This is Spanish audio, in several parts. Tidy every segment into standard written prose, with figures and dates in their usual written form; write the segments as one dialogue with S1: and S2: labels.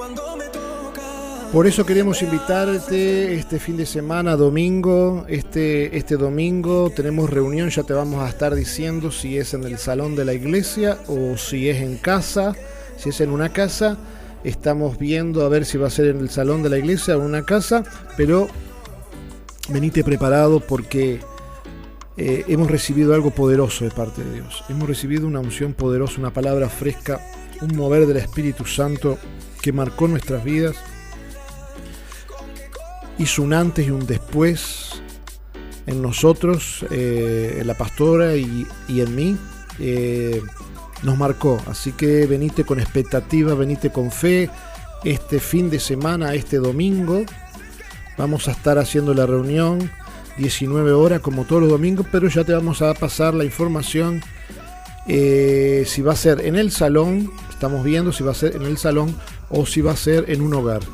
S1: Por eso queremos invitarte este fin de semana, domingo. Este domingo tenemos reunión, ya te vamos a estar diciendo si es en el salón de la iglesia o si es en casa. Si es en una casa, estamos viendo a ver si va a ser en el salón de la iglesia o en una casa, pero venite preparado porque hemos recibido algo poderoso de parte de Dios. Hemos recibido una unción poderosa, una palabra fresca, un mover del Espíritu Santo que marcó nuestras vidas. Hizo un antes y un después en nosotros, en la pastora y en mí. Nos marcó, así que venite con expectativa, venite con fe. Este fin de semana, este domingo, vamos a estar haciendo la reunión 19 horas como todos los domingos, pero ya te vamos a pasar la información si va a ser en el salón. Estamos viendo si va a ser en el salón o si va a ser en un hogar.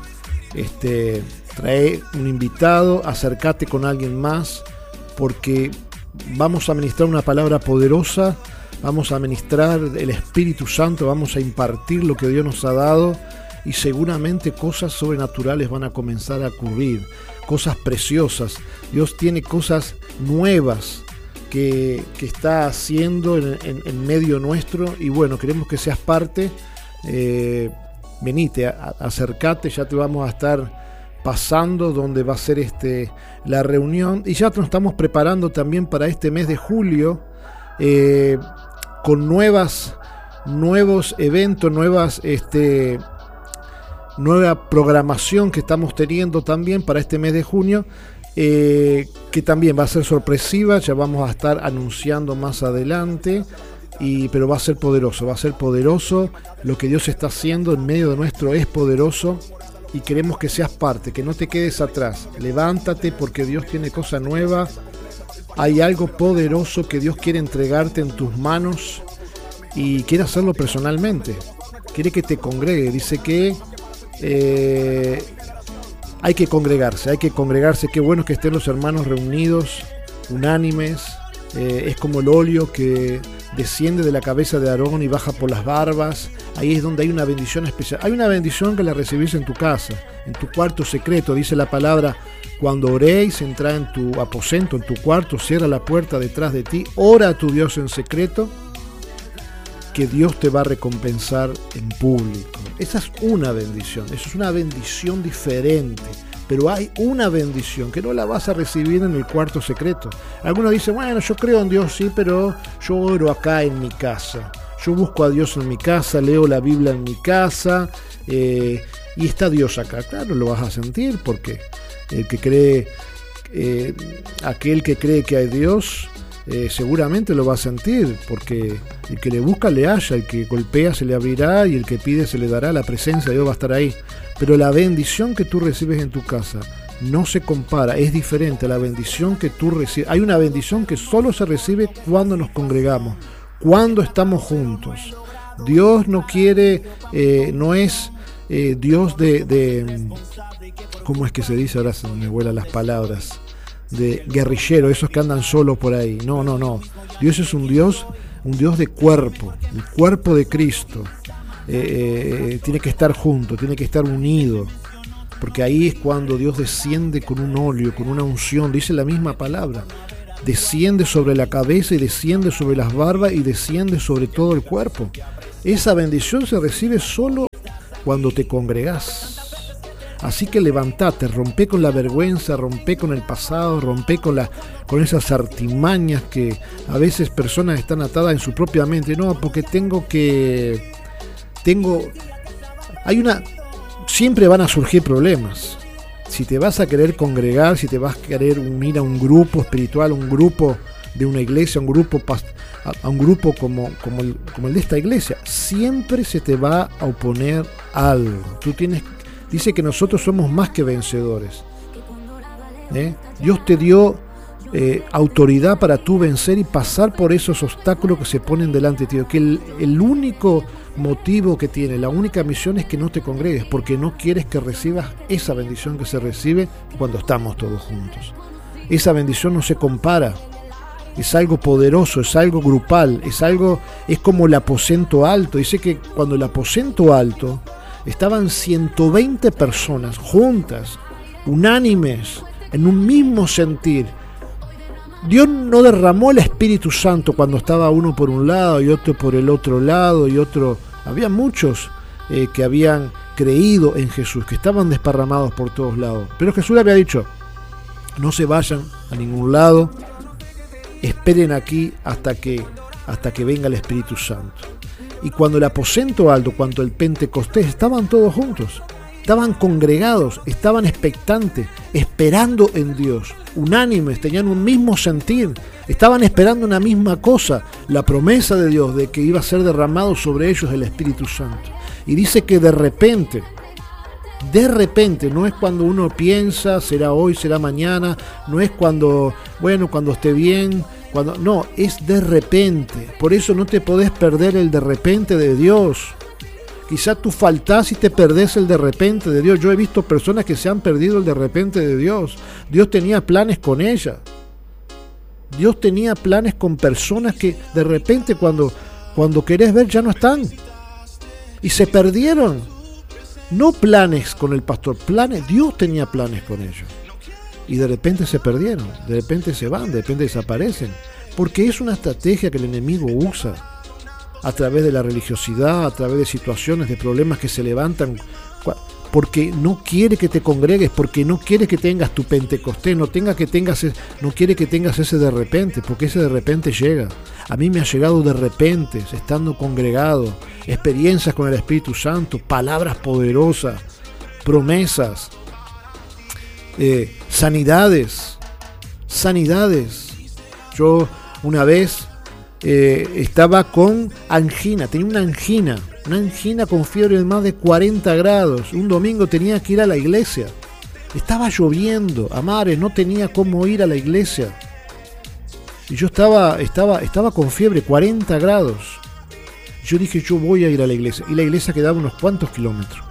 S1: Trae un invitado, acércate con alguien más, porque vamos a ministrar una palabra poderosa, vamos a ministrar el Espíritu Santo, vamos a impartir lo que Dios nos ha dado y seguramente cosas sobrenaturales van a comenzar a ocurrir, cosas preciosas. Dios tiene cosas nuevas que está haciendo en medio nuestro y bueno, queremos que seas parte. Venite, acércate, ya te vamos a estar pasando donde va a ser la reunión y ya nos estamos preparando también para este mes de julio con nuevos eventos, nueva programación que estamos teniendo también para este mes de junio, que también va a ser sorpresiva, ya vamos a estar anunciando más adelante. Pero va a ser poderoso, lo que Dios está haciendo en medio de nuestro es poderoso y queremos que seas parte, que no te quedes atrás, levántate porque Dios tiene cosa nueva, hay algo poderoso que Dios quiere entregarte en tus manos y quiere hacerlo personalmente, quiere que te congregue, dice que hay que congregarse, qué bueno que estén los hermanos reunidos, unánimes, es como el óleo que desciende de la cabeza de Aarón y baja por las barbas. Ahí es donde hay una bendición especial. Hay una bendición que la recibís en tu casa, en tu cuarto secreto. Dice la palabra, cuando oréis, entra en tu aposento, en tu cuarto, cierra la puerta detrás de ti, ora a tu Dios en secreto, que Dios te va a recompensar en público. Esa es una bendición, eso es una bendición diferente. Pero hay una bendición que no la vas a recibir en el cuarto secreto. Algunos dicen, bueno, yo creo en Dios, sí, pero yo oro acá en mi casa. Yo busco a Dios en mi casa, leo la Biblia en mi casa, y está Dios acá. Claro, lo vas a sentir porque aquel que cree que hay Dios, seguramente lo va a sentir, porque el que le busca le halla, el que golpea se le abrirá y el que pide se le dará. La presencia de Dios va a estar ahí. Pero la bendición que tú recibes en tu casa no se compara, es diferente a la bendición que tú recibes. Hay una bendición que solo se recibe cuando nos congregamos, cuando estamos juntos. Dios no quiere, no es Dios de ¿cómo es que se dice? Ahora se me vuelan las palabras. De guerrillero, esos que andan solos por ahí. No. Dios es un Dios de cuerpo, el cuerpo de Cristo. Tiene que estar junto, tiene que estar unido, porque ahí es cuando Dios desciende con un óleo, con una unción, dice la misma palabra, desciende sobre la cabeza y desciende sobre las barbas y desciende sobre todo el cuerpo. Esa bendición se recibe solo cuando te congregás. Así que levantate, rompe con la vergüenza, rompe con el pasado, rompe con esas artimañas que a veces personas están atadas en su propia mente. No, porque siempre van a surgir problemas. Si te vas a querer congregar, si te vas a querer unir a un grupo espiritual, un grupo de una iglesia, a un grupo como el de esta iglesia, siempre se te va a oponer algo. Dice que nosotros somos más que vencedores. Dios te dio autoridad para tú vencer y pasar por esos obstáculos que se ponen delante de ti. Que el único motivo que tiene, la única misión es que no te congregues, porque no quieres que recibas esa bendición que se recibe cuando estamos todos juntos. Esa bendición no se compara, es algo poderoso, es algo grupal, es como el aposento alto. Dice que cuando el aposento alto estaban 120 personas juntas, unánimes, en un mismo sentir. Dios no derramó el Espíritu Santo cuando estaba uno por un lado y otro por el otro lado y otro. Había muchos que habían creído en Jesús, que estaban desparramados por todos lados. Pero Jesús le había dicho, no se vayan a ningún lado, esperen aquí hasta que venga el Espíritu Santo. Y cuando el aposento alto, cuando el Pentecostés, estaban todos juntos, estaban congregados, estaban expectantes, esperando en Dios, unánimes, tenían un mismo sentir, estaban esperando una misma cosa, la promesa de Dios de que iba a ser derramado sobre ellos el Espíritu Santo. Y dice que de repente, no es cuando uno piensa, será hoy, será mañana, no es cuando esté bien, no, es de repente. Por eso no te podés perder el de repente de Dios. Quizá tú faltás y te perdés el de repente de Dios. Yo he visto personas que se han perdido el de repente de Dios. Dios tenía planes con ellas. Dios tenía planes con personas que de repente cuando querés ver ya no están. Y se perdieron. No planes con el pastor, planes. Dios tenía planes con ellos. Y de repente se perdieron, de repente se van, de repente desaparecen. Porque es una estrategia que el enemigo usa a través de la religiosidad, a través de situaciones, de problemas que se levantan, porque no quiere que te congregues, porque no quiere que tengas tu Pentecostés, no quiere que tengas ese de repente, porque ese de repente llega. A mí me ha llegado de repente, estando congregado, experiencias con el Espíritu Santo, palabras poderosas, promesas, sanidades. Yo una vez estaba con angina, tenía una angina con fiebre de más de 40 grados. Un domingo tenía que ir a la iglesia. Estaba lloviendo a mares, no tenía cómo ir a la iglesia. Y yo estaba con fiebre, 40 grados. Yo dije, yo voy a ir a la iglesia. Y la iglesia quedaba unos cuantos kilómetros.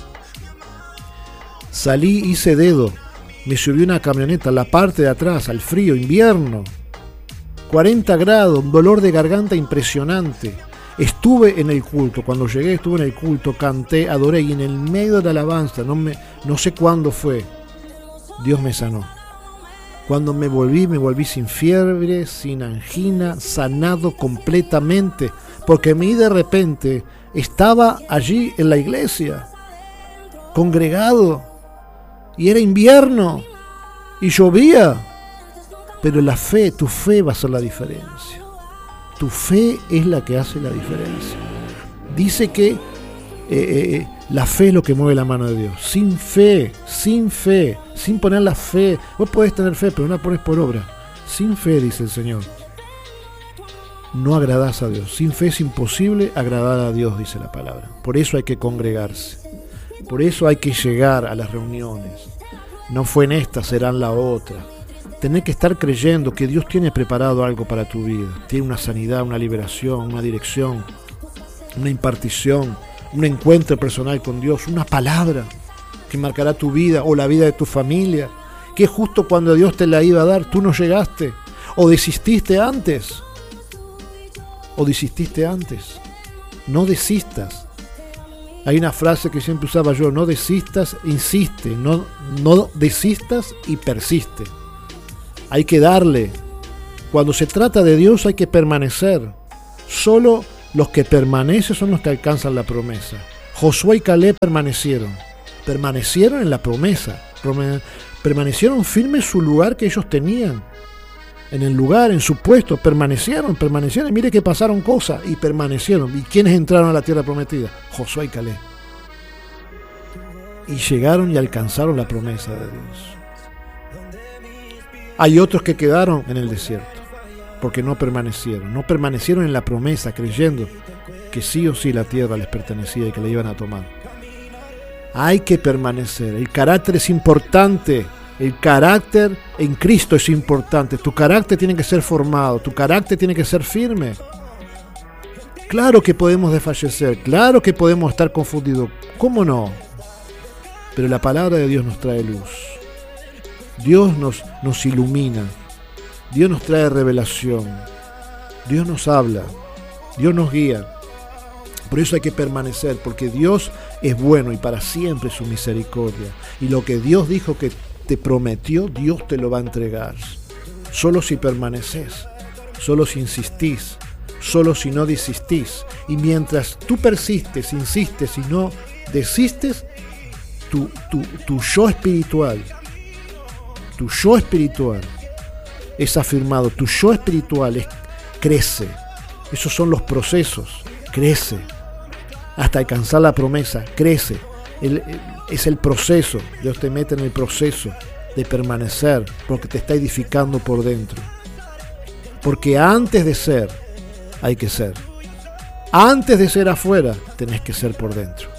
S1: Salí, hice dedo. Me subí una camioneta, la parte de atrás, al frío, invierno. 40 grados, un dolor de garganta impresionante. Estuve en el culto, cuando llegué estuve en el culto, canté, adoré, y en el medio de la alabanza, no sé cuándo fue, Dios me sanó. Cuando me volví sin fiebre, sin angina, sanado completamente, porque mí de repente estaba allí en la iglesia, congregado, y era invierno, y llovía, pero la fe, tu fe va a hacer la diferencia. Tu fe es la que hace la diferencia. Dice que la fe es lo que mueve la mano de Dios. Sin fe, sin poner la fe. Vos podés tener fe, pero no la pones por obra. Sin fe, dice el Señor, no agradás a Dios. Sin fe es imposible agradar a Dios, dice la palabra. Por eso hay que congregarse. Por eso hay que llegar a las reuniones. No fue en esta, será en la otra. Tener que estar creyendo que Dios tiene preparado algo para tu vida. Tiene una sanidad, una liberación, una dirección, una impartición, un encuentro personal con Dios, una palabra que marcará tu vida o la vida de tu familia, que justo cuando Dios te la iba a dar, tú no llegaste, o desististe antes. No desistas. Hay una frase que siempre usaba yo: no desistas, insiste, no desistas y persiste. Hay que darle. Cuando se trata de Dios hay que permanecer. Solo los que permanecen son los que alcanzan la promesa. Josué y Caleb permanecieron en la promesa, permanecieron firmes en su lugar que ellos tenían, en el lugar, en su puesto, permanecieron, y mire que pasaron cosas, y permanecieron. ¿Y quiénes entraron a la tierra prometida? Josué y Caleb. Y llegaron y alcanzaron la promesa de Dios. Hay otros que quedaron en el desierto, porque no permanecieron en la promesa, creyendo que sí o sí la tierra les pertenecía y que la iban a tomar. Hay que permanecer. El carácter es importante. El carácter en Cristo es importante. Tu carácter tiene que ser formado. Tu carácter tiene que ser firme. Claro que podemos desfallecer. Claro que podemos estar confundidos. ¿Cómo no? Pero la palabra de Dios nos trae luz. Dios nos ilumina. Dios nos trae revelación. Dios nos habla. Dios nos guía. Por eso hay que permanecer, porque Dios es bueno y para siempre su misericordia. Y lo que Dios dijo que te prometió, Dios te lo va a entregar. Solo si permaneces, solo si insistís, solo si no desistís. Y mientras tú persistes, insistes y no desistes, tu yo espiritual es afirmado, tu yo espiritual crece. Esos son los procesos, crece hasta alcanzar la promesa, crece. Es el proceso, Dios te mete en el proceso de permanecer porque te está edificando por dentro. Porque antes de ser, hay que ser. Antes de ser afuera, tenés que ser por dentro.